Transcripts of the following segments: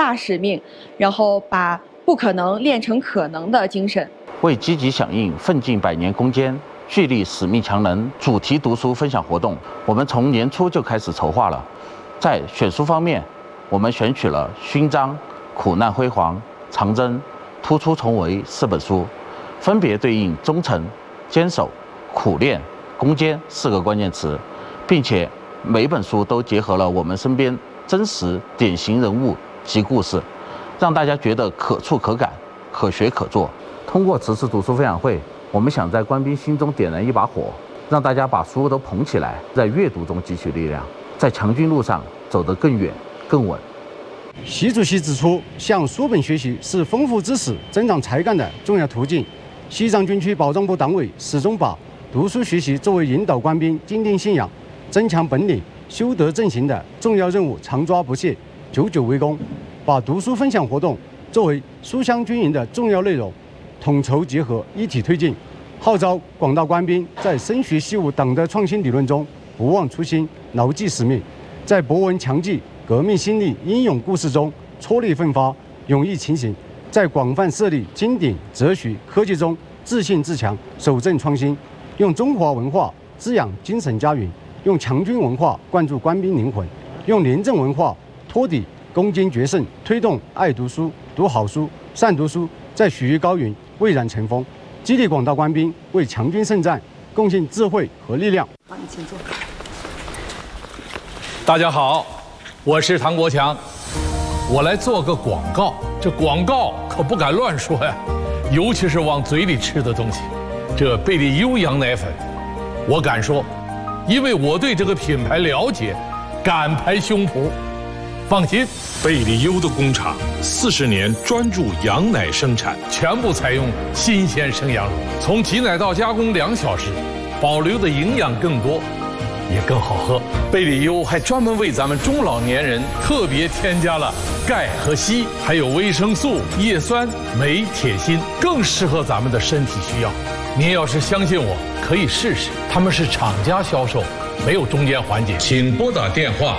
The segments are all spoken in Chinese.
大使命，然后把不可能练成可能的精神。 为积极响应奋进100年攻坚、聚力使命强能主题读书分享活动，我们从年初就开始筹划了。在选书方面，我们选取了《勋章》《苦难辉煌》《长征》《突出重围》4本书，分别对应忠诚、坚守、苦练、攻坚4个关键词，并且每本书都结合了我们身边真实典型人物及故事，让大家觉得可触可感、可学可做。通过此次读书分享会，我们想在官兵心中点燃一把火，让大家把书都捧起来，在阅读中汲取力量，在强军路上走得更远、更稳。 习主席指出，向书本学习是丰富知识、增长才干的重要途径。西藏军区保障部党委始终把读书学习作为引导官兵坚定信仰、增强本领、修德正行的重要任务，常抓不懈，久久为功。把读书分享活动作为书香军营的重要内容，统筹结合，一体推进，号召广大官兵在深学习武党的创新理论中不忘初心，牢记使命，在博闻强记、革命先例、英勇故事中踔厉奋发、勇毅勤行，在广泛涉猎经典、哲学、科技中自信自强、守正创新，用中华文化滋养精神家园，用强军文化灌注官兵灵魂，用廉政文化托底攻坚决胜，推动爱读书、读好书、善读书在许巍高原蔚然成风，激励广大官兵为强军胜战贡献智慧和力量。好，你请坐。 大家好，我是唐国强，我来做个广告。这广告可不敢乱说呀，尤其是往嘴里吃的东西。这贝利优羊奶粉，我敢说，因为我对这个品牌了解，敢拍胸脯。放心， 贝利优的工厂40年专注羊奶生产， 全部采用新鲜生羊乳，从挤奶到加工2小时，保留的营养更多，也更好喝。贝利优还专门为咱们中老年人特别添加了钙和硒，还有维生素、叶酸、镁、铁、锌，更适合咱们的身体需要。您要是相信我，可以试试，他们是厂家销售，没有中间环节。请拨打电话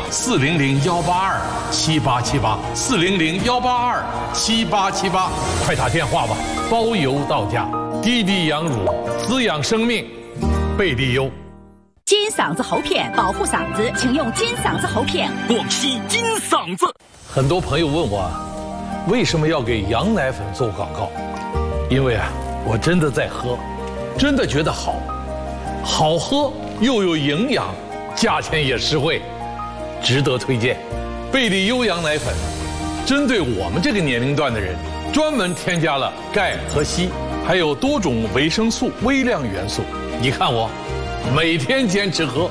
400-182-7878，400-182-7878，快打电话吧，包邮到家。滴滴羊乳滋养生命，贝利优。 金嗓子喉片保护嗓子，请用金嗓子喉片。 广西金嗓子。 很多朋友问我，为什么要给羊奶粉做广告？因为我真的在喝，真的觉得好，好喝又有营养，价钱也实惠，值得推荐。贝利优羊奶粉针对我们这个年龄段的人，专门添加了钙和硒，还有多种维生素、微量元素。你看我每天坚持喝。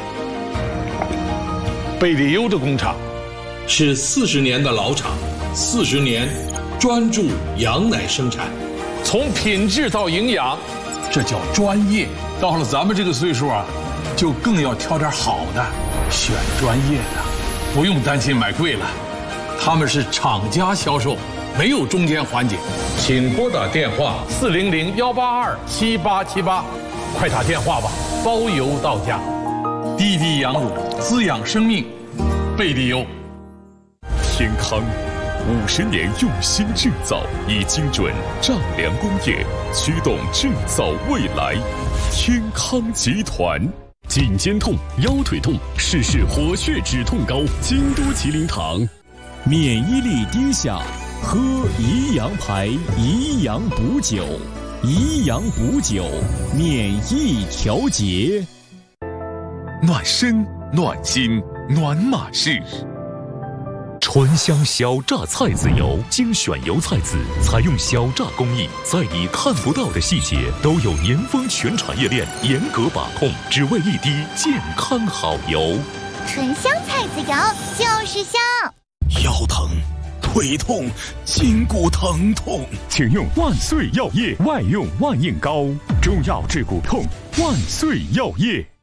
贝利优的工厂是40年的老厂，40年专注羊奶生产，从品质到营养，这叫专业。到了咱们这个岁数就更要挑点好的，选专业的，不用担心买贵了。他们是厂家销售，没有中间环节。请拨打电话400-182-7878，快打电话吧，包邮到家。滴滴羊乳滋养生命，贝利优。 天康50年用心制造，以精准丈量工业，驱动制造未来。天康集团。颈肩痛、腰腿痛，试试活血止痛膏。京都麒麟堂。免疫力低下，喝宜阳牌宜阳补酒。宜阳补酒，免疫调节。暖身、暖心、暖马式。川香小榨菜籽油，精选油菜籽，采用小榨工艺，在你看不到的细节都有年丰全产业链严格把控，只为一滴健康好油。 纯香菜籽油就是香。 腰疼、腿痛、筋骨疼痛，请用万岁药业外用万应膏，中药治骨痛，万岁药业。